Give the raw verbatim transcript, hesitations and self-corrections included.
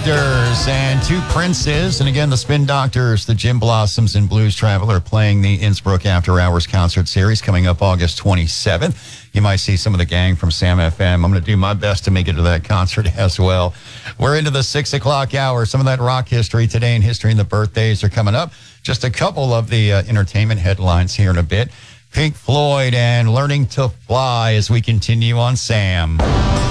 Doctors and Two Princes. And again, the Spin Doctors, the Gin Blossoms and Blues Traveler are playing the Innsbruck After Hours concert series coming up August twenty-seventh. You might see some of the gang from Sam F M. I'm going to do my best to make it to that concert as well. We're into the six o'clock hour. Some of that rock history today and history and the birthdays are coming up. Just a couple of the uh, entertainment headlines here in a bit. Pink Floyd and Learning to Fly as we continue on Sam.